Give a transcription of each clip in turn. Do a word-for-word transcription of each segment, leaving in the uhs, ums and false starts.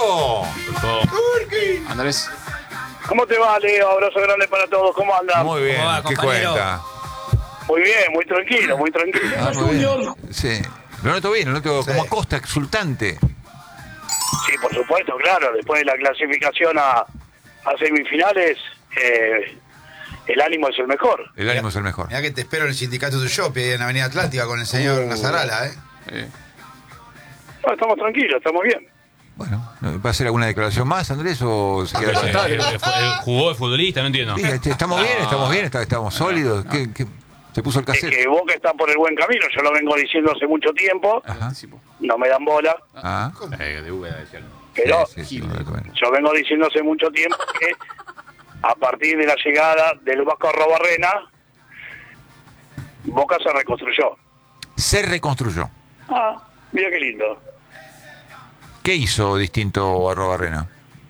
Turco. Turqui. Andrés. ¿Cómo te va, Leo? Abrazo grande para todos. ¿Cómo andas? Muy bien, va, ¿qué compañero? cuenta? Muy bien, muy tranquilo, muy tranquilo. Ah, muy bien. Sí. Lo noto bien, lo noto como Acosta, exultante. Sí, por supuesto, claro. Después de la clasificación a, a semifinales, eh, el ánimo es el mejor. El ánimo es el mejor. Mirá que te espero en el sindicato de shopping en Avenida Atlántica con el señor Uh. Nazarala, ¿eh? Eh, No, estamos tranquilos, estamos bien. Bueno, ¿va a hacer alguna declaración más, Andrés, o se queda eh, sentado? eh, eh, ¿Jugó de futbolista? No entiendo. Sí, este, estamos bien, estamos bien, está- estamos sólidos. ¿Qué, qué? Se puso el Es cassette. que Boca está por el buen camino, yo lo vengo diciendo hace mucho tiempo, Ajá. no me dan bola, Ah, Eh, de Úbeda decía. pero sí, sí, sí, bueno. yo vengo diciendo hace mucho tiempo que a partir de la llegada del Vasco Arrobarrena, Boca se reconstruyó. Se reconstruyó. Ah, mira qué lindo. ¿Qué hizo distinto a Arrobarrena?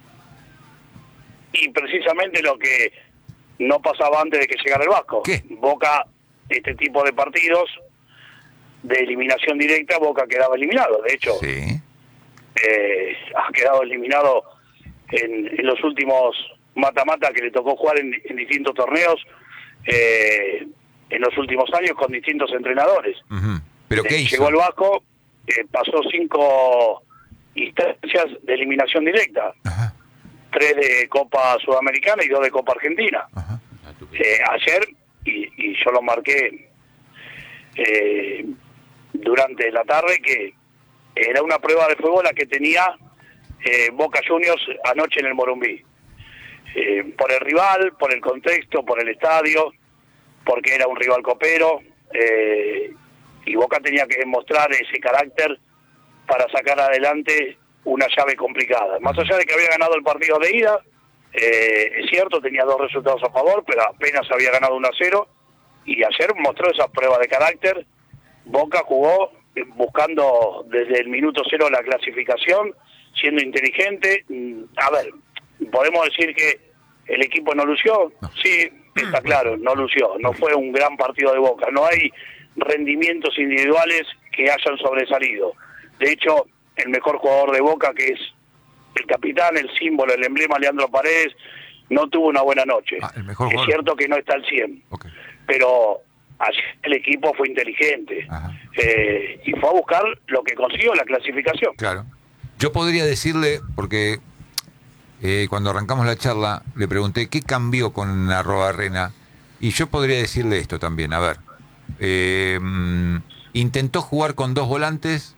Y precisamente lo que no pasaba antes de que llegara el Vasco. ¿Qué? Boca, este tipo de partidos de eliminación directa, Boca quedaba eliminado. De hecho, Sí. eh, ha quedado eliminado en, en los últimos mata-mata que le tocó jugar en, en distintos torneos, eh, en los últimos años con distintos entrenadores. Ujú. ¿Pero qué Eh, hizo? Llegó el Vasco, eh, pasó cinco instancias de eliminación directa. Ajá, Tres de Copa Sudamericana y dos de Copa Argentina. ajá. Eh, ayer, y, y yo lo marqué eh, durante la tarde, que era una prueba de fuego la que tenía eh, Boca Juniors anoche en el Morumbí. Eh, por el rival, por el contexto, por el estadio, porque era un rival copero, eh, y Boca tenía que demostrar ese carácter para sacar adelante una llave complicada. Más allá de que había ganado el partido de ida, eh, es cierto, tenía dos resultados a favor, pero apenas había ganado uno a cero, y ayer mostró esa prueba de carácter. Boca jugó eh, buscando desde el minuto cero la clasificación, siendo inteligente. Mm, A ver, podemos decir que el equipo no lució, sí, está claro, no lució, no fue un gran partido de Boca, no hay rendimientos individuales que hayan sobresalido. De hecho, el mejor jugador de Boca, que es el capitán, el símbolo, el emblema, Leandro Paredes, no tuvo una buena noche. Ah, el mejor es jugador. cierto que no está al cien, Ok. pero ayer el equipo fue inteligente Ajá. eh, y fue a buscar lo que consiguió, la clasificación. Claro. Yo podría decirle, porque eh, cuando arrancamos la charla le pregunté qué cambió con Arrobarrena, y yo podría decirle esto también. A ver, eh, mm, intentó jugar con dos volantes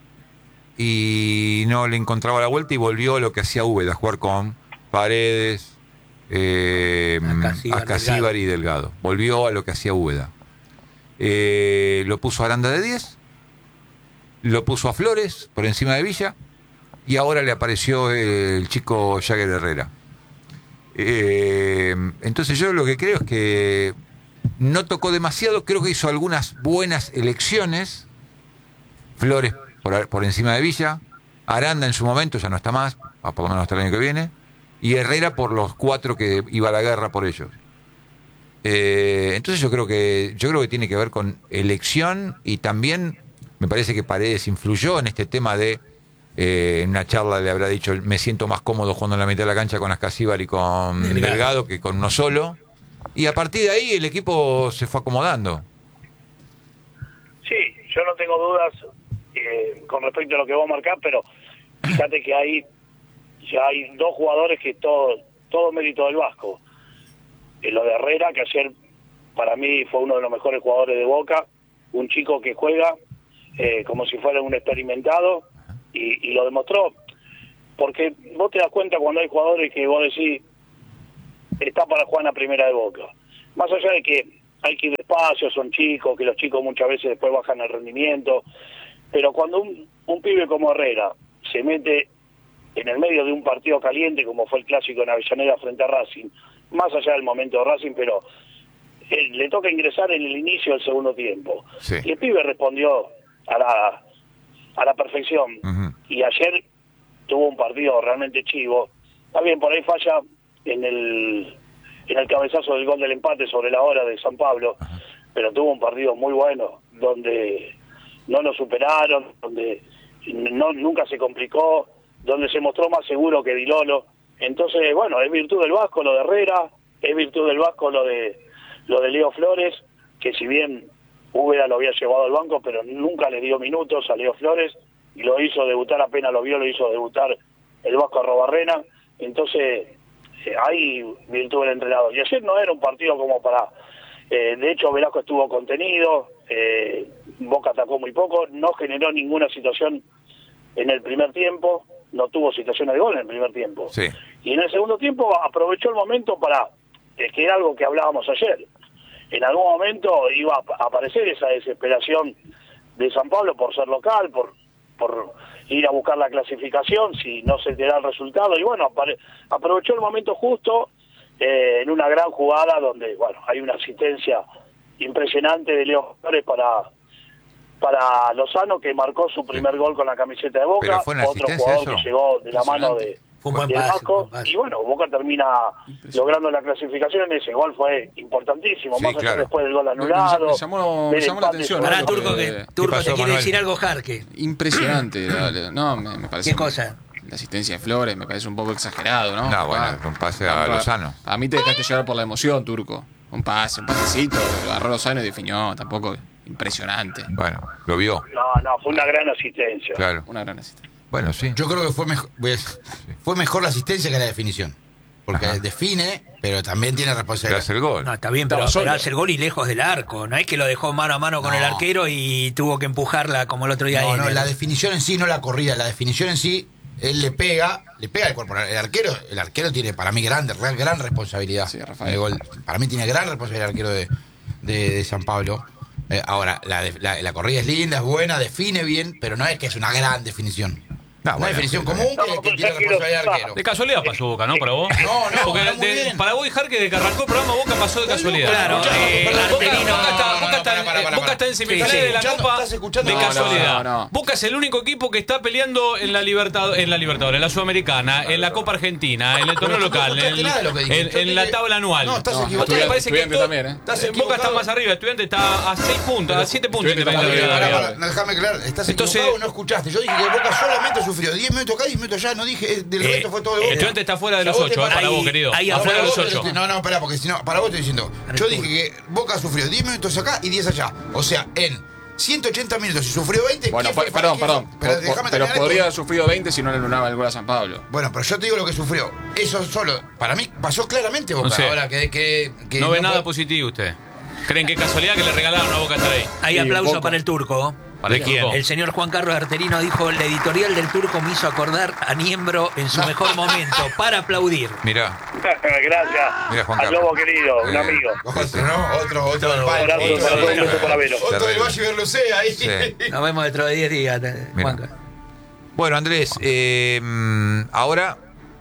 y no le encontraba la vuelta y volvió a lo que hacía Úbeda, jugar con Paredes, eh, Acasíbar, Acasíbar y Delgado. Volvió a lo que hacía Úbeda. Eh, lo puso a Aranda de diez, lo puso a Flores por encima de Villa, y ahora le apareció el chico Jagger Herrera. Eh, entonces yo lo que creo es que no tocó demasiado, creo que hizo algunas buenas elecciones. Flores por, por encima de Villa, Aranda en su momento ya no está más, por lo menos hasta el año que viene, y Herrera por los cuatro que iba a la guerra por ellos. Eh, entonces yo creo que yo creo que tiene que ver con elección, y también me parece que Paredes influyó en este tema de eh, en una charla le habrá dicho: me siento más cómodo jugando en la mitad de la cancha con Ascasíbar y con Delgado. Delgado que con uno solo, y a partir de ahí el equipo se fue acomodando. Sí, yo no tengo dudas eh, con respecto a lo que vos marcás, pero fíjate que hay ya hay dos jugadores que todo todo mérito del Vasco. Eh, lo de Herrera, que ayer para mí fue uno de los mejores jugadores de Boca, un chico que juega eh, como si fuera un experimentado, y, y lo demostró, porque vos te das cuenta cuando hay jugadores que vos decís está para jugar en la primera de Boca, más allá de que hay que ir despacio, son chicos, que los chicos muchas veces después bajan el rendimiento, pero cuando un, un pibe como Herrera se mete en el medio de un partido caliente como fue el clásico en Avellaneda frente a Racing, más allá del momento de Racing, pero eh, le toca ingresar en el inicio del segundo tiempo. Sí. Y el pibe respondió a la a la perfección. Uh-huh. Y ayer tuvo un partido realmente chivo. También por ahí falla en el en el cabezazo del gol del empate sobre la hora de San Pablo, Uh-huh. pero tuvo un partido muy bueno, donde no lo superaron, donde no nunca se complicó, donde se mostró más seguro que Di Lolo. Entonces, bueno, es virtud del Vasco lo de Herrera, es virtud del Vasco lo de lo de Leo Flores, que si bien Úbeda lo había llevado al banco, pero nunca le dio minutos a Leo Flores, y lo hizo debutar, apenas lo vio, lo hizo debutar el Vasco Arrobarrena. Entonces, eh, hay virtud del entrenador. Y ayer no era un partido como para... Eh, de hecho, Velasco estuvo contenido, eh, Boca atacó muy poco, no generó ninguna situación en el primer tiempo, no tuvo situaciones de gol en el primer tiempo. Sí. Y en el segundo tiempo aprovechó el momento para, es que era algo que hablábamos ayer, en algún momento iba a aparecer esa desesperación de San Pablo por ser local, por por ir a buscar la clasificación si no se te da el resultado, y bueno, aprovechó el momento justo eh, en una gran jugada donde, bueno, hay una asistencia impresionante de Leo Flores para para Lozano, que marcó su primer gol con la camiseta de Boca. Pero fue una otro asistencia jugador eso. que llegó de la mano de Fue un buen del pase, Vasco, un buen pase. y bueno, Boca termina logrando la clasificación. Ese gol fue importantísimo, Sí, más allá claro. después del gol Me- anulado. me llamó- me del llamó la empate atención, sobre- Pará, Porque- Turco, que ¿Qué Turco pasó, te quiere Manuel? decir algo, Jarque. Impresionante. dale. No, me, me parece. ¿Qué cosa? La asistencia de Flores me parece un poco exagerado, ¿no? No, bueno, Ah, un pase a ah, Lozano. A mí te dejaste llevar por la emoción, Turco. Un pase, un pasecito. Lo agarró Lozano y definió. Tampoco impresionante. Bueno, lo vio, No, no, fue una gran asistencia. claro. Una gran asistencia. Bueno, sí. Yo creo que fue mejor, pues, fue mejor la asistencia que la definición. Porque Ajá. define, pero también tiene Le responsabilidad. hace el gol. No, está bien, Estaba pero, solo. pero hace el gol y lejos del arco. No es que lo dejó mano a mano con No. el arquero y tuvo que empujarla como el otro día. No, en no, el- la definición en sí, no la corrida. La definición en sí, él le pega, le pega el cuerpo. El arquero, el arquero tiene para mí gran, gran, gran responsabilidad. Sí, Rafael. El gol. Para mí tiene gran responsabilidad el arquero de, de, de San Pablo. Eh, ahora, la, de- la, la corrida es linda, es buena, define bien, pero no es que es una gran definición. No, una bueno, definición pero- común que, No, que pero tiene ya quiero- responsabilidad del arquero. De casualidad pasó Boca, ¿no? Para vos. No, no, Porque está muy de- bien. para vos y Jarque, de que arrancó el programa, Boca pasó de casualidad. Claro, Boca, eh, Boca- Arterino- Boca está, No, no, Boca está para, en- para, para, Boca está en para. semifinales Sí, sí, de la escuchando, Copa estás escuchando. de No, no, casualidad. no, no. Boca es el único equipo que está peleando en la Libertad, en la Libertadores, en la Sudamericana, en la Copa Argentina, en el torneo Pero tú no local, en, escuchaste nada de lo que dije. en- Yo en la dije- tabla anual. No, estás No, equivocado. ¿Usted le parece que Estudiante todo- también, ¿eh? Estás eh, Boca está equivocado. más arriba, Estudiante está a seis puntos, a siete puntos. Estudiante Independiente está de más Rivadavia. arriba. Pará, pará, déjame aclarar, estás Entonces- equivocado, no escuchaste. Yo dije que Boca solamente sufrió diez minutos acá, diez minutos allá, no dije, eh, del Eh, resto fue todo de Boca. Estudiante está fuera de los A vos te ocho, eh, pasa- para Ahí- vos, querido. ahí Afuera de Para los vos te ocho. estoy- No, no, espera, porque si no, para vos estoy diciendo. Yo dije que Boca sufrió diez minutos acá y diez allá. O sea, en ciento ochenta minutos y sufrió veinte. Bueno, ¿quién fue- pa- perdón, quién perdón. fue? Pero, Po- déjame pero terminar podría esto. haber sufrido veinte si no le anulaba el gol a San Pablo. Bueno, pero yo te digo lo que sufrió. Eso solo, para mí pasó claramente Boca. No sé. Ahora que, que, que No ve nada puede- positivo usted. ¿Creen que es casualidad que le regalaron a Boca estar ahí? Hay Sí, aplauso Boca. para el Turco. ¿Para ¿De quién? Turco? El señor Juan Carlos Arterino dijo: el editorial del Turco me hizo acordar a Niembro en su mejor momento. Para aplaudir. Mirá, Gracias. Mira, Juan Al Carlos. Lobo querido, un Eh, amigo. Otro, ¿no? Otro, otro del Un palco. abrazo Otro para del todo el mundo palco. para verlo. Otro del Terrible. Valle Berlucé ahí. Sí. Nos vemos dentro de diez días, eh, Mira. Juanca. bueno, Andrés, eh, mm, ahora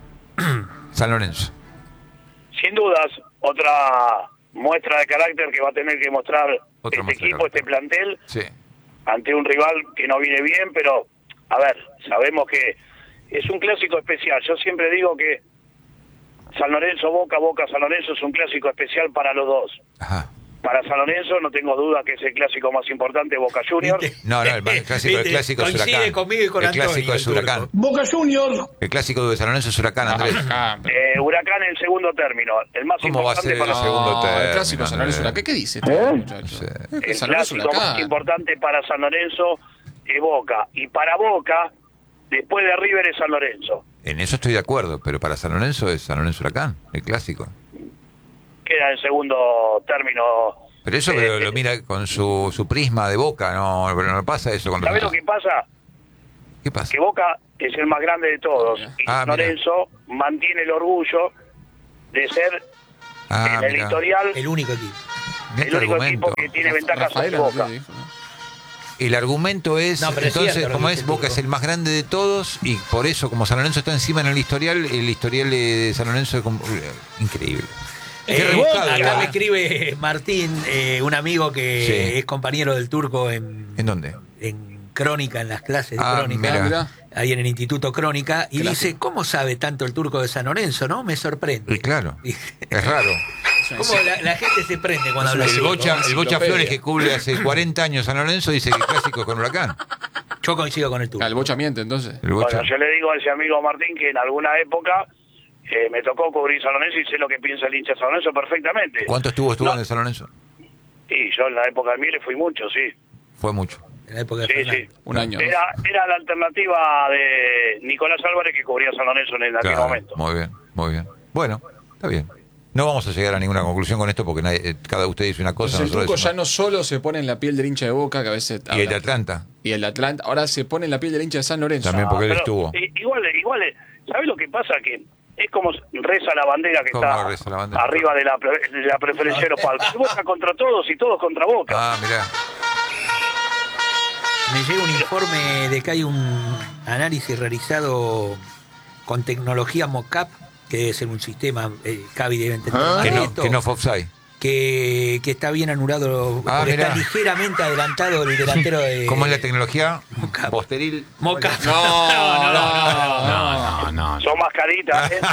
San Lorenzo. Sin dudas, otra muestra de carácter que va a tener que mostrar Otra este muestra de equipo, carácter. este plantel, Sí. ante un rival que no viene bien, pero, a ver, sabemos que es un clásico especial. Yo siempre digo que San Lorenzo, Boca, Boca, San Lorenzo es un clásico especial para los dos. Ajá. Para San Lorenzo no tengo duda que es el clásico más importante, Boca Juniors. ¿Viste? No, no, el, el clásico, el ¿Viste? clásico es Coincide Huracán. conmigo y con el Antonio, clásico es el turco. Huracán. Boca Juniors. El clásico de San Lorenzo es Huracán, Andrés. Ah, pero- Eh, Huracán en segundo término, el más ¿Cómo va a importante ser para el segundo No, término, el clásico San Lorenzo Andrés? Huracán. ¿Qué dice este muchacho? Sí. Es que El San Lorenzo clásico más Huracán. importante para San Lorenzo es Boca. Y para Boca, después de River es San Lorenzo. En eso estoy de acuerdo, pero para San Lorenzo es San Lorenzo Huracán, el clásico. Queda en segundo término. Pero eso Eh, lo, lo eh, mira con su, su prisma de Boca, no, pero no pasa eso con ¿Sabés lo que pasa? ¿Qué pasa? Que Boca es el más grande de todos. Y Ah, San mira. Lorenzo mantiene el orgullo de ser Ah, en el mirá. historial El único equipo. Mirá el este único argumento. equipo que tiene ventajas sobre Rafael Boca. Andrés dijo, ¿no? El argumento es, No, pero es entonces, cierto lo como que es, dice el Boca turco. es el más grande de todos y por eso, como San Lorenzo está encima en el historial, el historial de San Lorenzo es como- increíble. Qué Eh, rebuscado, acá ¿verdad? me escribe Martín, eh, un amigo que Sí. es compañero del Turco en, ¿En dónde? en Crónica, en las clases de Ah, Crónica, mira. Mirá. ahí en el Instituto Crónica, y Clásico. dice: ¿cómo sabe tanto el Turco de San Lorenzo? ¿No? Me sorprende. Y claro, Y- es raro. ¿Cómo la, la gente se prende cuando habla El así? Bocha, una el Bocha enciclopedia. Flores, que cubre hace cuarenta años San Lorenzo, dice que el clásico es con Huracán. Yo coincido con el Turco. Al Bocha miente, entonces. El Bocha. Bueno, yo le digo a ese amigo Martín que en alguna época eh, me tocó cubrir San Lorenzo y sé lo que piensa el hincha de San Lorenzo perfectamente. ¿Cuánto estuvo estuvo No. en el San Lorenzo? Y yo en la época de Miele fui mucho, sí. Fue mucho. En la época de Sí, Fernández. sí. Un año. Era, era la alternativa de Nicolás Álvarez que cubría San Lorenzo en aquel Claro, momento. muy bien, muy bien. Bueno, está bien. No vamos a llegar a ninguna conclusión con esto porque nadie, eh, cada uno dice una cosa. Entonces el nosotros Turco ya decimos- no solo se pone en la piel del hincha de Boca, que a veces... Y el de habla- Atlanta Y el de Atlanta. Ahora se pone en la piel del hincha de San Lorenzo. también, porque él Pero, estuvo. i- Igual, igual, ¿sabes lo que pasa? Que es como reza la bandera que ¿Cómo está reza la bandera? arriba de la, pre- de la preferencia de los palcos. Boca contra todos y todos contra Boca. Ah, mirá. Me llega un informe de que hay un análisis realizado con tecnología mocap, que debe ser un sistema, eh, Cavi debe entender más Que de no, esto, que no fue offside. que, que está bien anulado, Ah, porque está mirá. ligeramente adelantado el delantero de... ¿Cómo es la tecnología? Mocap. Posteril. Mocap. No, no, no, No, no, no. Son mascaritas, ¿eh?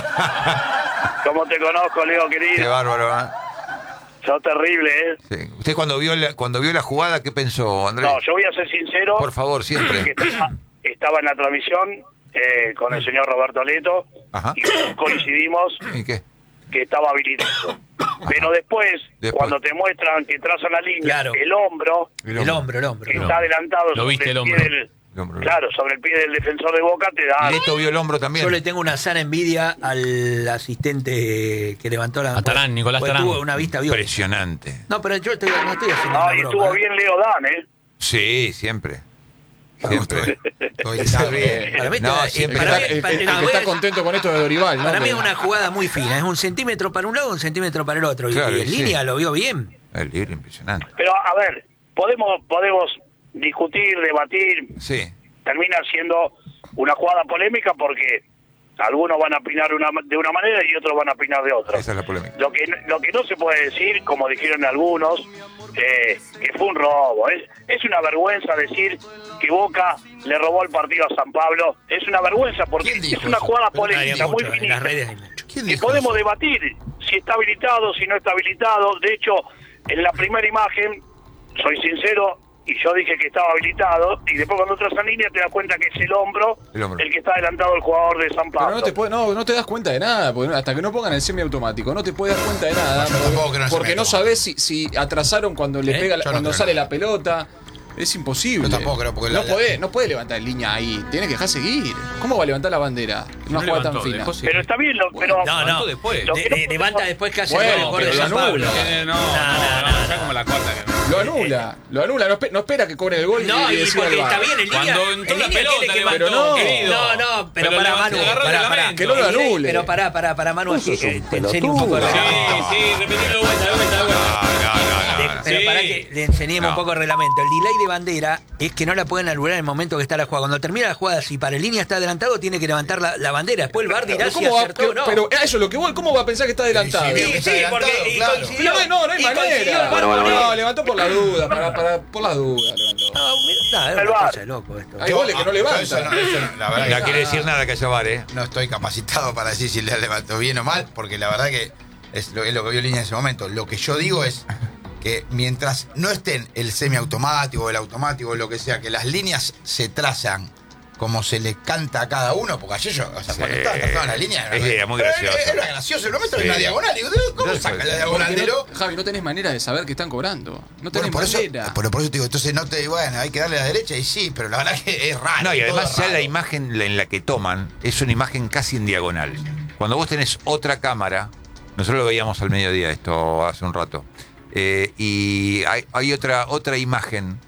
Como te conozco, Leo, Qué querido. bárbaro, ¿eh? Son terribles, ¿eh? Sí. ¿Usted cuando vio la, cuando vio la jugada, qué pensó, Andrés? No, yo voy a ser sincero. Por favor, que siempre. estaba, estaba en la transmisión eh, con el señor Roberto Leto Ajá. y coincidimos ¿Y qué? que estaba habilitado. Pero después, Después. cuando te muestran que trazan la línea, Claro. el hombro El hombro, el hombro. que el está hombro. adelantado Lo viste sobre el el pie hombro. del, El hombro. claro, sobre el pie del defensor de Boca te da. Leto vio el hombro también. Yo le tengo una sana envidia al asistente que levantó la... A Tarán, Nicolás porque Tarán. tuvo una vista vio. Impresionante. No, pero yo estoy, no estoy haciendo No, una y broma, estuvo ¿eh? bien Leo Dan, ¿eh? Sí, siempre. Siempre. Estoy- Se ríe. Para mí, No, eh, siempre. El que para está, mí- el- para- el no, que voy está a- contento con esto de Dorival, ¿no? Para mí Que- es una jugada muy fina, es un centímetro para un lado, un centímetro para el otro. Y- Claro, y en sí. línea lo vio bien. El libro impresionante. Pero, a ver, podemos podemos discutir, debatir, Sí. termina siendo una jugada polémica porque algunos van a opinar una, de una manera y otros van a opinar de otra. Esa es la polémica. Lo que, lo que no se puede decir, como dijeron algunos, eh, que fue un robo. Es, es una vergüenza decir que Boca le robó el partido a San Pablo. Es una vergüenza porque ¿Quién dijo es una eso? jugada Pero hay polémica, muy mucho, en finita. las redes hay mucho. ¿Quién Y dijo podemos eso? debatir si está habilitado, si no está habilitado. De hecho, en la primera imagen, soy sincero, y yo dije que estaba habilitado, y después cuando entras en línea te das cuenta que es el hombro El hombro. el que está adelantado el jugador de San Pero Pablo. no te, puede- no, no te das cuenta de nada, porque hasta que no pongan el semiautomático, no te puedes dar cuenta de nada. Yo tampoco creo en el Porque no semiautomático. sabes si, si atrasaron cuando le ¿Eh? pega, la- Yo no cuando creo sale nada. la pelota. Es imposible. Yo tampoco creo, porque no la- la- puede, no puede levantar línea ahí, tiene que dejar seguir. ¿Cómo va a levantar la bandera? En una No jugada tan levantó, fina. dejó seguir. Pero está bien, lo, pero... No, levantó no. después. Lo De- que no de- puede- levanta después que hace Bueno, el gol de pero San lo Pablo. anula. Eh, no, No, no, no, no, ya como la cuarta. que- Lo anula, lo anula, no, espe- no espera que cobre el gol No, y, y decida porque el está V A R. bien en línea. Cuando entró en la línea pelota tiene que levantó, Pero no. querido. No, no, pero, Pero para levantó, Manu, agarró el para, para, reglamento. Que no lo anule. Pero para, para, para Manu, así que te enseñe un poco de Sí, reglamento. sí, repetirlo de vuelta, de vuelta, de vuelta. De- pero Sí. para que le enseñemos No. un poco el reglamento. El delay de bandera es que no la pueden anular en el momento que está la jugada. Cuando termina la jugada, si para el línea está adelantado, tiene que levantar la, la bandera. Después el V A R dirá Pero si ¿cómo va- acertó que- o no. pero eso es lo que voy, ¿cómo va a pensar que está adelantado? Sí, Sí, Está sí, adelantado, porque y claro. coincidió. Pero no, no hay y coincidió manera. el V A R con No, él. levantó por la duda, para, para, por las dudas levantó. No, mira, es El una V A R. cosa de loco esto. Hay goles que no Ah, levantan. eso no- eso no- la verdad No que quiere decir nada que haya VAR, ¿eh? no estoy capacitado para decir si le levantó bien o mal, porque la verdad que es lo, es lo que vio línea en ese momento. Lo que yo digo es que mientras no estén el semiautomático, el automático, lo que sea, que las líneas se trazan como se le canta a cada uno, porque ayer yo, o sea, cuando Sí. estaba trazando la línea, Es- era muy era- gracioso. Era, era gracioso, lo meto Sí. en una diagonal, digo, ¿cómo Eso saca es. la diagonal Porque de lo? no- Javi, no tenés manera de saber que están cobrando. No tenés Bueno, por eso, manera. por, por eso te digo, entonces no te bueno, hay que darle a la derecha y sí, pero la verdad que es raro. No, y todo además es ya raro. la imagen en la que toman es una imagen casi en diagonal. Cuando vos tenés otra cámara, nosotros lo veíamos al mediodía esto hace un rato, eh, y hay, hay otra, otra imagen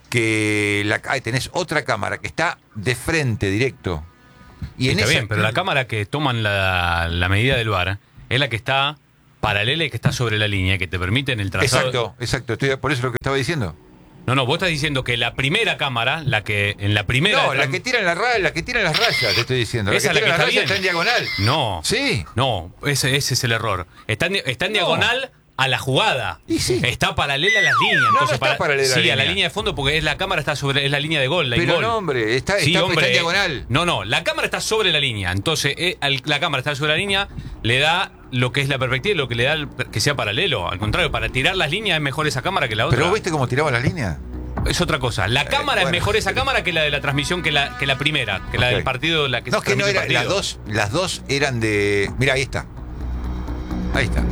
que la, ahí tenés otra cámara que está de frente, directo. Y en Está esa, bien, pero la cámara que toman la, la medida del V A R es la que está paralela y que está sobre la línea, que te permiten el trazado. Exacto, exacto. Estoy, por eso es lo que estaba diciendo. No, no, vos estás diciendo que la primera cámara, la que en la primera. No, la que tira la ra- la que tira las rayas, te estoy diciendo. La Esa que es la tira que las está rayas bien. está en diagonal. No. Sí. No, ese, ese es el error. Está en, está en No. diagonal a la jugada. Y sí. Está paralela a las líneas. no Entonces, está para- paralela a la sí, a la línea. línea de fondo, porque es la cámara está sobre es la línea de gol. La Pero gol. no, hombre, está, Sí, está, hombre, está en diagonal. No, no, la cámara está sobre la línea. Entonces, eh, al- la cámara está sobre la línea, le da lo que es la perspectiva y lo que le da el- que sea paralelo. Al contrario, para tirar las líneas es mejor esa cámara que la otra. Pero vos viste cómo tiraba las líneas. es otra cosa. La cámara bueno. es mejor esa cámara que la de la transmisión, que la, que la primera, que la Ok. del partido, la que No, se es que no transmite era, el las partido. dos, las dos eran de. Mira, ahí está. Ahí está.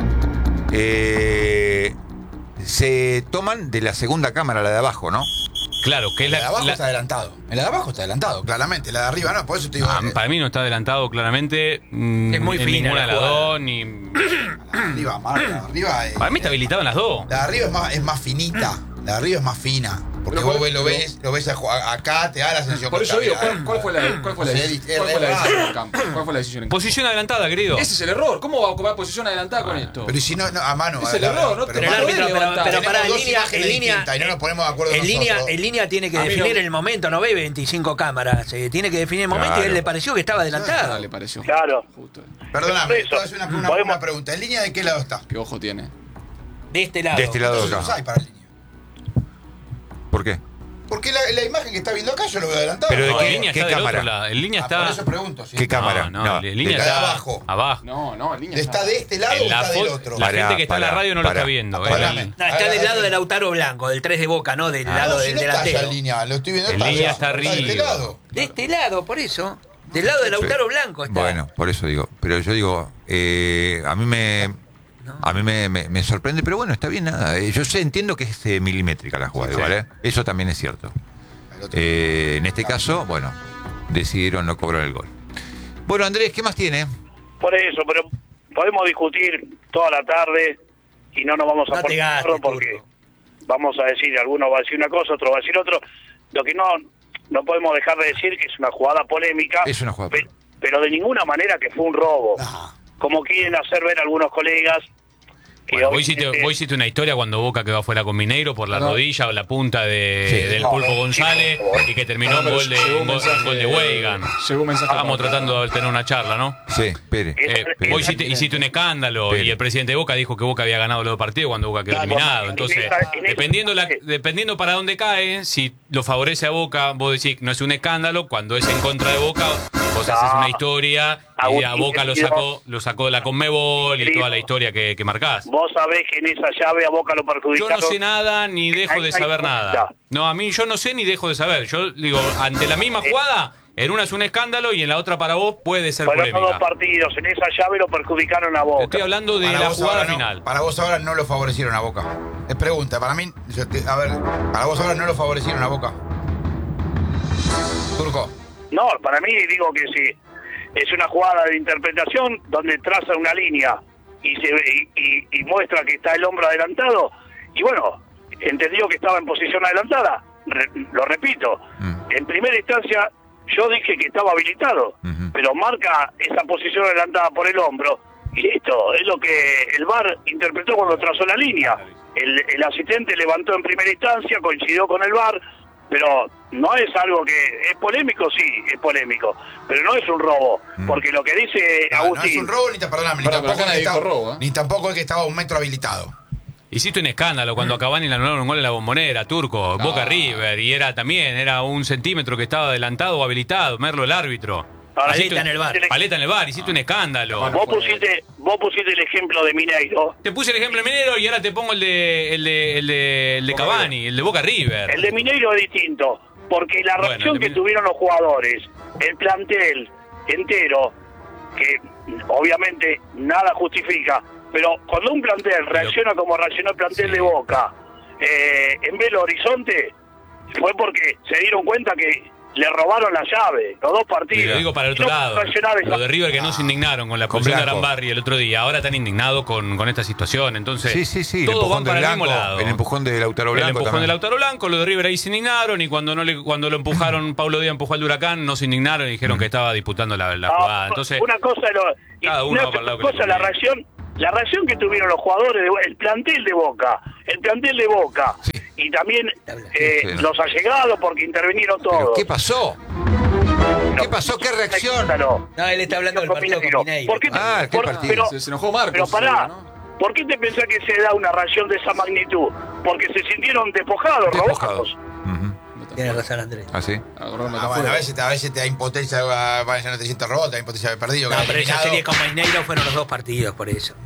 Eh, se toman de la segunda cámara, la de abajo, ¿no? Claro, que es La la, de abajo la- está adelantado. En la de abajo está adelantado, claramente. La de arriba no, por eso te digo. Ah, eh, para mí no está adelantado claramente. mm, Es muy en fina ninguna la de las jugada. dos, ni. la de arriba, Mar, la de arriba. eh, Para mí está habilitado en las dos. La de arriba es más, es más finita. La de arriba es más fina. Porque Pero vos por- ves- lo pero- ves, lo ves a ju- a- acá, te da la sensación Por que eso está digo, bien. ¿cuál, cuál fue la, cuál fue la, Sí, deci- es cuál fue la raro. decisión en campo? ¿Cuál fue la decisión en campo? Posición adelantada, querido. Ese es el error. ¿Cómo va a ocupar posición adelantada con esto? Pero y si no, no, a mano. Es a- el a- error, no pero te Pero el mano, podés árbitro, pero, levantar. pero Tenemos para en dos línea, imágenes en línea, distintas y no nos ponemos de acuerdo en línea, nosotros. en línea tiene que A mí definir no. el momento, no ve veinticinco cámaras, eh, tiene que definir el momento y Claro. él le pareció que estaba Ah, adelantado. le pareció. Claro. Justo. Perdóname, Por eso, te voy a hacer una, una, podemos- una pregunta. ¿En línea de qué lado está? ¿Qué ojo tiene? De este lado. De este lado Entonces acá. los hay para línea. ¿Por qué? Porque la, la imagen que está viendo acá yo lo veo adelantado. Pero ¿de No, qué- en línea qué está del cámara? otro lado. En línea Ah, está. por eso pregunto. Sí. ¿Qué cámara? No, No, no, en línea de está abajo. abajo. No, no, en línea ¿Está de este lado En o la está del fo- otro? La Pará, gente que está en la pará, radio no lo pará. está viendo. Pará. El- No, A está ver, del a ver, lado sí. de Lautaro Blanco, del tres de Boca, no del Ah. lado No, si del no está allá delantero. en línea, lo estoy viendo. En está línea allá, está de este arriba. lado. De este lado, por eso. Del lado de Lautaro Blanco está. Bueno, por eso digo. Pero yo digo, eh, a mí me. A mí me, me- me sorprende, pero bueno, está bien, nada. Eh, Yo sé, entiendo que es eh, milimétrica la jugada, Sí. igual, ¿eh? Eso también es cierto. El otro. Eh, en este caso, bueno, decidieron no cobrar el gol. Bueno, Andrés, ¿qué más tiene? Por eso, pero podemos discutir toda la tarde y no nos vamos a No te poner de gastes, acuerdo porque Turco. vamos a decir, alguno va a decir una cosa, otro va a decir otro. Lo que no no podemos dejar de decir que es una jugada polémica, Es una jugada pe- polémica. pero de ninguna manera que fue un robo, No. como quieren hacer ver algunos colegas. Que Bueno, vos, obviamente- hiciste, vos hiciste una historia cuando Boca quedó afuera con Mineiro por la No. rodilla o la punta de, Sí. del No, Pulpo no, González chicos, y que terminó No, en pero gol de, llegó un en gol- mensaje gol de de- Weigan. llegó un mensaje Estábamos para- tratando de tener una charla, ¿no? Sí, espere. Eh, Eh, eh, vos eh, hiciste, hiciste un escándalo Pero- y el presidente de Boca dijo que Boca había ganado los dos partidos cuando Boca quedó Claro, eliminado. en Entonces, esa- en esa- dependiendo, la, dependiendo para dónde cae, si lo favorece a Boca, vos decís que no es un escándalo. Cuando es en contra de Boca, vos No. haces una historia y a Agustín, Boca lo querido. sacó, lo sacó de la Conmebol y Querido. toda la historia que, que marcás. Vos sabés que en esa llave a Boca lo Yo perjudicaron. no sé nada ni dejo de Ahí- saber ahí- nada. No, a mí yo no sé ni dejo de saber. Yo digo, ante la misma jugada, en una es un escándalo y en la otra para vos puede ser Fueron los dos polémica. partidos, en esa llave lo perjudicaron a Boca. Estoy hablando de Para la vos jugada ahora no- final. para vos ahora no lo favorecieron a Boca. Es pregunta, para mí, yo te- a ver, para vos ahora no lo favorecieron a Boca. Turco. No, para mí digo que sí. Es una jugada de interpretación donde traza una línea y se ve- y, y- y muestra que está el hombro adelantado. Y bueno, entendió que estaba en posición adelantada. Re- lo repito, Mm. en primera instancia yo dije que estaba habilitado, Ujú. pero marca esa posición adelantada por el hombro. Y listo, es lo que el V A R interpretó cuando trazó la línea. El, el asistente levantó en primera instancia, coincidió con el V A R, pero no es algo que... ¿Es polémico? Sí, es polémico, pero no es un robo, porque lo que dice No, no Agustín... es un robo ni, ta- perdóname, ni Perdón, pero tampoco acá es que nadie dijo estaba- robo, ¿eh? ni tampoco es que estaba a un metro habilitado. Hiciste un escándalo cuando a Cavani le anularon un gol en la Bombonera, Turco, Boca River, y era también, era un centímetro que estaba adelantado o habilitado, Merlo el árbitro. Ahora, Hiciste Paleta un- en el bar. Paleta en el bar, hiciste un escándalo. Vos pusiste, vos pusiste el ejemplo de Mineiro. Te puse el ejemplo de Minero y ahora te pongo el de el de, el de, el de Boca Cavani, el de Boca River. El de Mineiro es distinto, porque la Bueno, reacción el de que Mineiro- tuvieron los jugadores, el plantel entero, que obviamente nada justifica, pero cuando un plantel reacciona como reaccionó el plantel Sí. de Boca eh, en Belo Horizonte, fue porque se dieron cuenta que le robaron la llave, los dos Y partidos. lo digo para el otro Y no lado. reaccionar esa- Lo de River que no se indignaron con la Con expulsión de Blanco. Arambarri el otro día. Ahora están indignados con, con esta situación. Entonces, Sí, sí, sí. El todos empujón van de para el Blanco, mismo lado. el empujón de Lautaro El Blanco. empujón también. del Lautaro Blanco, lo de River ahí se indignaron y cuando no le, cuando lo empujaron, Paulo Díaz empujó al de Huracán, no se indignaron y dijeron que estaba disputando la, la No, jugada. Entonces, una cosa, lo, y cada uno una va para el lado que le cosa la conviene. reacción, la reacción que tuvieron los jugadores, de, Bo- el plantel de Boca, el plantel de Boca, Sí. y también eh, Sí, sí. los allegados porque intervinieron ¿Pero todos. qué pasó? ¿Qué pasó? ¿Qué reacción? No, No, él está hablando del partido con Mineiro. ¿Por qué te- Ah, ¿qué por- partido? Pero, Se, se enojó Marcos. pero pará, seguro, ¿no? ¿por qué te pensás que se da una reacción de esa magnitud? Porque se sintieron despojados, Despojados. robados. Ujú. Tiene razón, Andrés. ¿Ah, sí? Agarró Ah, metáfora. bueno, a veces, te- a veces te da impotencia, va- va- ya no te sientes robot, te da impotencia de haber perdido. No, que pero esa eliminado. serie con Mineiro fueron los dos partidos, por eso.